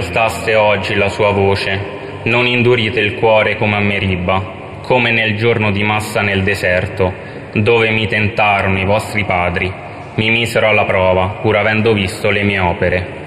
ascoltaste oggi la sua voce, non indurite il cuore come a Meriba, come nel giorno di Massa nel deserto, dove mi tentarono i vostri padri, mi misero alla prova, pur avendo visto le mie opere.